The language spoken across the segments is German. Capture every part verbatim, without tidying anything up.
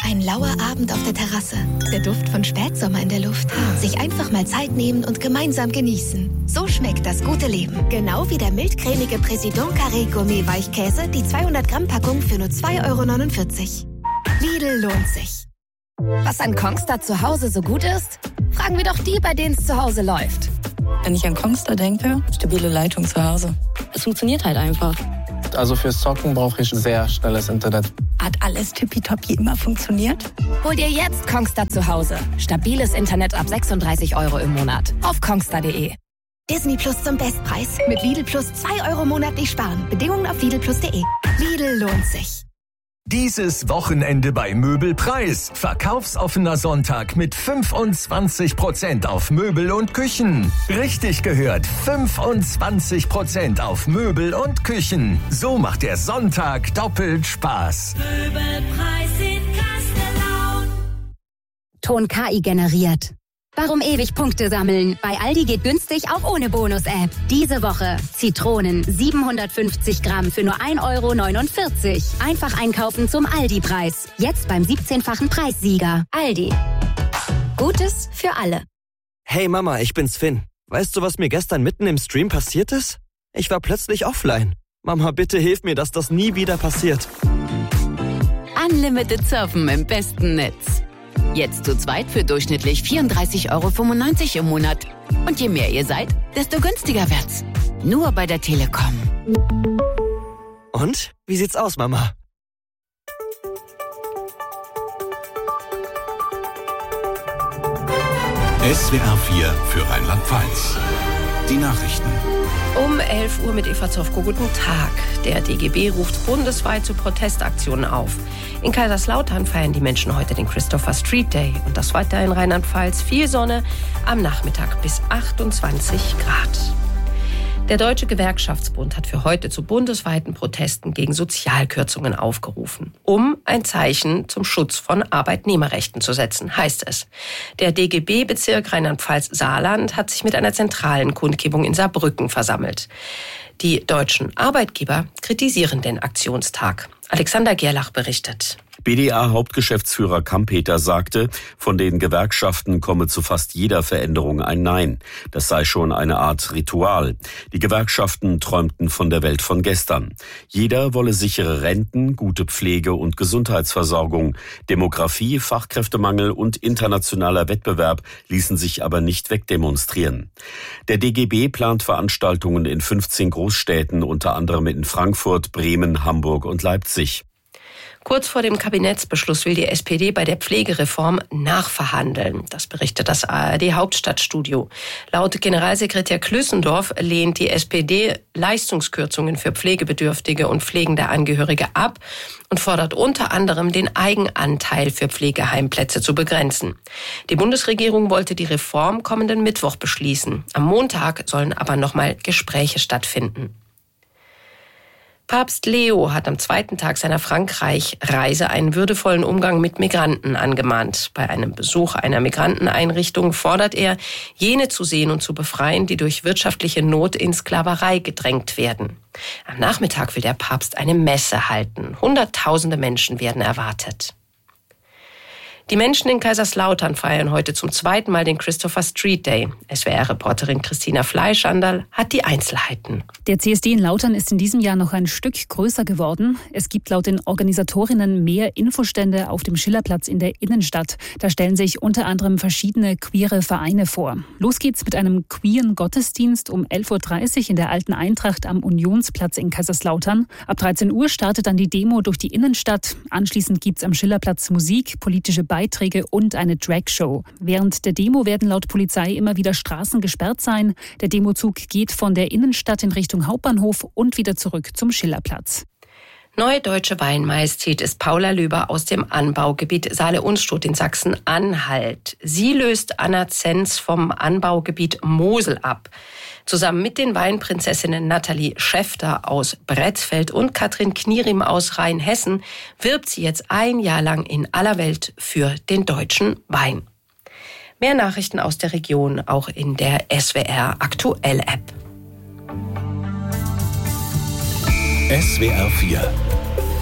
Ein lauer Abend auf der Terrasse. Der Duft von Spätsommer in der Luft. Sich einfach mal Zeit nehmen und gemeinsam genießen. So schmeckt das gute Leben. Genau wie der mildcremige Président Carré Gourmet Weichkäse, die zweihundert Gramm Packung für nur zwei Euro neunundvierzig. Lidl lohnt sich. Was an Kongstar zu Hause so gut ist? Fragen wir doch die, bei denen es zu Hause läuft. Wenn ich an Kongstar denke, stabile Leitung zu Hause. Es funktioniert halt einfach. Also fürs Zocken brauche ich sehr schnelles Internet. Hat alles tippitoppi immer funktioniert? Hol dir jetzt Kongstar zu Hause. Stabiles Internet ab sechsunddreißig Euro im Monat. Auf kongstar punkt de. Disney Plus zum Bestpreis. Mit Lidl Plus zwei Euro monatlich sparen. Bedingungen auf lidl plus punkt de. Lidl lohnt sich. Dieses Wochenende bei Möbelpreis. Verkaufsoffener Sonntag mit fünfundzwanzig Prozent auf Möbel und Küchen. Richtig gehört, fünfundzwanzig Prozent auf Möbel und Küchen. So macht der Sonntag doppelt Spaß. Möbelpreis in Kastellaun. Ton K I generiert. Warum ewig Punkte sammeln? Bei Aldi geht günstig auch ohne Bonus-App. Diese Woche Zitronen siebenhundertfünfzig Gramm für nur ein Euro neunundvierzig. Einfach einkaufen zum Aldi-Preis. Jetzt beim siebzehnfachen Preissieger. Aldi. Gutes für alle. Hey Mama, ich bin's Finn. Weißt du, was mir gestern mitten im Stream passiert ist? Ich war plötzlich offline. Mama, bitte hilf mir, dass das nie wieder passiert. Unlimited Surfen im besten Netz. Jetzt zu zweit für durchschnittlich vierunddreißig Euro fünfundneunzig im Monat. Und je mehr ihr seid, desto günstiger wird's. Nur bei der Telekom. Und? Wie sieht's aus, Mama? S W R vier für Rheinland-Pfalz. Die Nachrichten. Um elf Uhr mit Eva Zofko. Guten Tag. Der D G B ruft bundesweit zu Protestaktionen auf. In Kaiserslautern feiern die Menschen heute den Christopher Street Day. Und das weiter in Rheinland-Pfalz. Viel Sonne, am Nachmittag bis achtundzwanzig Grad. Der Deutsche Gewerkschaftsbund hat für heute zu bundesweiten Protesten gegen Sozialkürzungen aufgerufen, um ein Zeichen zum Schutz von Arbeitnehmerrechten zu setzen, heißt es. Der D G B-Bezirk Rheinland-Pfalz-Saarland hat sich mit einer zentralen Kundgebung in Saarbrücken versammelt. Die deutschen Arbeitgeber kritisieren den Aktionstag. Alexander Gerlach berichtet. B D A-Hauptgeschäftsführer Kampeter sagte, von den Gewerkschaften komme zu fast jeder Veränderung ein Nein. Das sei schon eine Art Ritual. Die Gewerkschaften träumten von der Welt von gestern. Jeder wolle sichere Renten, gute Pflege und Gesundheitsversorgung. Demografie, Fachkräftemangel und internationaler Wettbewerb ließen sich aber nicht wegdemonstrieren. Der D G B plant Veranstaltungen in fünfzehn Großstädten, unter anderem in Frankfurt, Bremen, Hamburg und Leipzig. Kurz vor dem Kabinettsbeschluss will die S P D bei der Pflegereform nachverhandeln. Das berichtet das A R D-Hauptstadtstudio. Laut Generalsekretär Klüssendorf lehnt die S P D Leistungskürzungen für Pflegebedürftige und pflegende Angehörige ab und fordert unter anderem, den Eigenanteil für Pflegeheimplätze zu begrenzen. Die Bundesregierung wollte die Reform kommenden Mittwoch beschließen. Am Montag sollen aber nochmal Gespräche stattfinden. Papst Leo hat am zweiten Tag seiner Frankreich-Reise einen würdevollen Umgang mit Migranten angemahnt. Bei einem Besuch einer Migranteneinrichtung fordert er, jene zu sehen und zu befreien, die durch wirtschaftliche Not in Sklaverei gedrängt werden. Am Nachmittag will der Papst eine Messe halten. Hunderttausende Menschen werden erwartet. Die Menschen in Kaiserslautern feiern heute zum zweiten Mal den Christopher Street Day. S W R-Reporterin Christina Fleischanderl hat die Einzelheiten. Der C S D in Lautern ist in diesem Jahr noch ein Stück größer geworden. Es gibt laut den Organisatorinnen mehr Infostände auf dem Schillerplatz in der Innenstadt. Da stellen sich unter anderem verschiedene queere Vereine vor. Los geht's mit einem queeren Gottesdienst um elf Uhr dreißig in der Alten Eintracht am Unionsplatz in Kaiserslautern. Ab dreizehn Uhr startet dann die Demo durch die Innenstadt. Anschließend gibt's am Schillerplatz Musik, politische Beiträge Beiträge und eine Dragshow. Während der Demo werden laut Polizei immer wieder Straßen gesperrt sein. Der Demozug geht von der Innenstadt in Richtung Hauptbahnhof und wieder zurück zum Schillerplatz. Neue deutsche Weinmajestät ist Paula Löber aus dem Anbaugebiet Saale-Unstrut in Sachsen-Anhalt. Sie löst Anna Zenz vom Anbaugebiet Mosel ab. Zusammen mit den Weinprinzessinnen Nathalie Schäfter aus Bretzfeld und Katrin Knierim aus Rheinhessen wirbt sie jetzt ein Jahr lang in aller Welt für den deutschen Wein. Mehr Nachrichten aus der Region auch in der S W R Aktuell App. S W R vier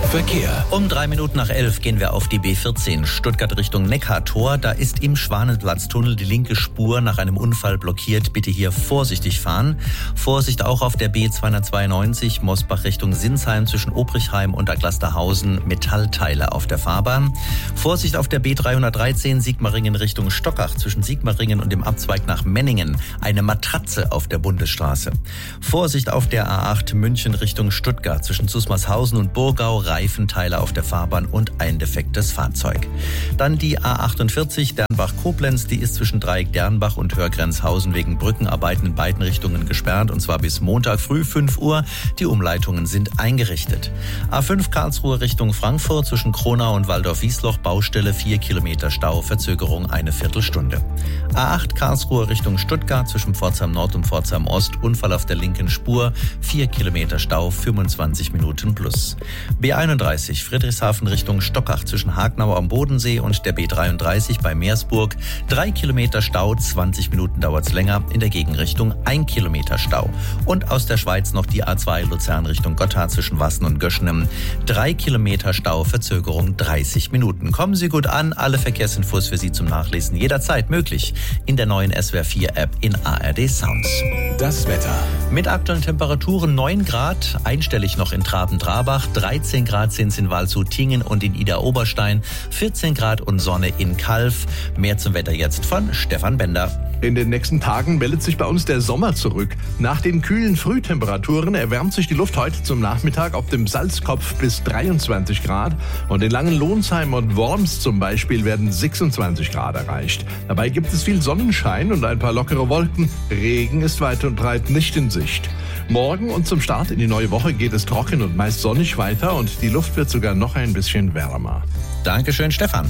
Verkehr. Um drei Minuten nach elf gehen wir auf die B vierzehn Stuttgart Richtung Neckartor. Da ist im Schwanenplatztunnel die linke Spur nach einem Unfall blockiert. Bitte hier vorsichtig fahren. Vorsicht auch auf der B zweihundertzweiundneunzig Mosbach Richtung Sinsheim zwischen Obrichheim und Aglasterhausen. Metallteile auf der Fahrbahn. Vorsicht auf der B dreihundertdreizehn Sigmaringen Richtung Stockach zwischen Sigmaringen und dem Abzweig nach Menningen. Eine Matratze auf der Bundesstraße. Vorsicht auf der A acht München Richtung Stuttgart zwischen Zusmarshausen und Burgau. Reifenteile auf der Fahrbahn und ein defektes Fahrzeug. Dann die A achtundvierzig Dernbach-Koblenz, die ist zwischen Dreieck Dernbach und Hörgrenzhausen wegen Brückenarbeiten in beiden Richtungen gesperrt und zwar bis Montag früh fünf Uhr. Die Umleitungen sind eingerichtet. A fünf Karlsruhe Richtung Frankfurt zwischen Kronau und Waldorf-Wiesloch Baustelle vier Kilometer Stau, Verzögerung eine Viertelstunde. A acht Karlsruhe Richtung Stuttgart zwischen Pforzheim Nord und Pforzheim Ost, Unfall auf der linken Spur, vier Kilometer Stau, fünfundzwanzig Minuten plus. B einunddreißig Friedrichshafen Richtung Stockach zwischen Hagnau am Bodensee und der B dreiunddreißig bei Meersburg. Drei Kilometer Stau, zwanzig Minuten dauert's länger. In der Gegenrichtung ein Kilometer Stau. Und aus der Schweiz noch die A zwei Luzern Richtung Gotthard zwischen Wassen und Göschnem. Drei Kilometer Stau, Verzögerung dreißig Minuten. Kommen Sie gut an. Alle Verkehrsinfos für Sie zum Nachlesen jederzeit möglich in der neuen S W R vier App in A R D Sounds. Das Wetter. Mit aktuellen Temperaturen neun Grad, einstellig noch in Traben-Trabach, dreizehn Grad sind es in Waldshut-Tiengen und in Ida-Oberstein, vierzehn Grad und Sonne in Calw. Mehr zum Wetter jetzt von Stefan Bender. In den nächsten Tagen meldet sich bei uns der Sommer zurück. Nach den kühlen Frühtemperaturen erwärmt sich die Luft heute zum Nachmittag auf dem Salzkopf bis dreiundzwanzig Grad und in Langenlohnsheim und Worms zum Beispiel werden sechsundzwanzig Grad erreicht. Dabei gibt es viel Sonnenschein und ein paar lockere Wolken. Regen ist weit und breit nicht in Sicht. Morgen und zum Start in die neue Woche geht es trocken und meist sonnig weiter und die Luft wird sogar noch ein bisschen wärmer. Dankeschön, Stefan.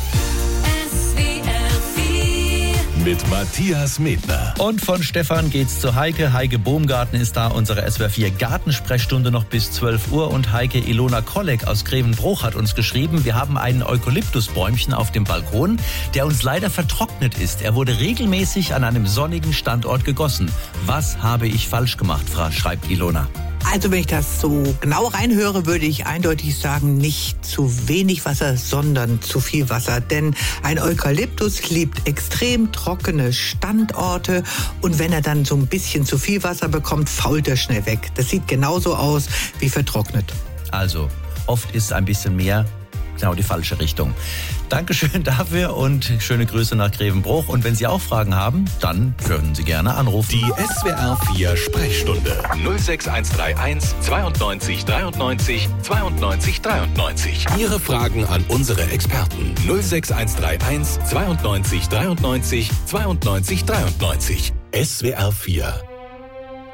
Mit Matthias Medner. Und von Stefan geht's zu Heike. Heike Bohmgarten ist da, unsere S W R vier Gartensprechstunde noch bis zwölf Uhr. Und Heike Ilona Kolleg aus Grevenbruch hat uns geschrieben, wir haben einen Eukalyptusbäumchen auf dem Balkon, der uns leider vertrocknet ist. Er wurde regelmäßig an einem sonnigen Standort gegossen. Was habe ich falsch gemacht, schreibt Ilona. Also wenn ich das so genau reinhöre, würde ich eindeutig sagen, nicht zu wenig Wasser, sondern zu viel Wasser. Denn ein Eukalyptus liebt extrem trockene Standorte und wenn er dann so ein bisschen zu viel Wasser bekommt, fault er schnell weg. Das sieht genauso aus wie vertrocknet. Also, oft ist ein bisschen mehr genau die falsche Richtung. Dankeschön dafür und schöne Grüße nach Grevenbruch. Und wenn Sie auch Fragen haben, dann können Sie gerne anrufen. Die S W R vier Sprechstunde null sechs eins drei eins zweiundneunzig dreiundneunzig zweiundneunzig dreiundneunzig. Ihre Fragen an unsere Experten null sechs eins drei eins zweiundneunzig dreiundneunzig zweiundneunzig dreiundneunzig. S W R vier